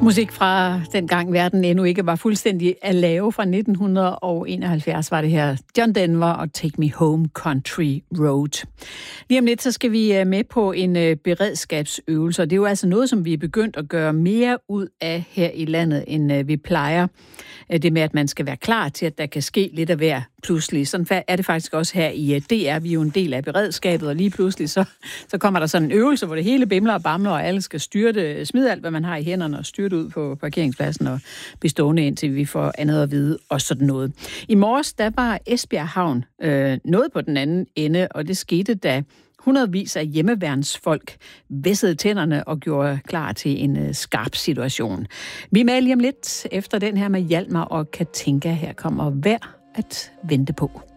Musik fra dengang verden endnu ikke var fuldstændig at lave. Fra 1971 var det her John Denver og Take Me Home Country Road. Lige om lidt, så skal vi med på en beredskabsøvelse, og det er jo altså noget, som vi er begyndt at gøre mere ud af her i landet, end vi plejer. Det med, at man skal være klar til, at der kan ske lidt af hver pludselig. Sådan er det faktisk også her i DR. Vi er jo en del af beredskabet, og lige pludselig så kommer der sådan en øvelse, hvor det hele bimler og bamler, og alle skal smide alt, hvad man har i hænderne, og styrte ud på parkeringspladsen og blive stående, indtil vi får andet at vide og sådan noget. I morges, der var Esbjerg Havn noget på den anden ende, og det skete, da hundredvis af hjemmeværnsfolk væssede tænderne og gjorde klar til en skarp situation. Vi er med lige om lidt efter den her med Hjalmar og Katinka. Her kommer Værd at vente på.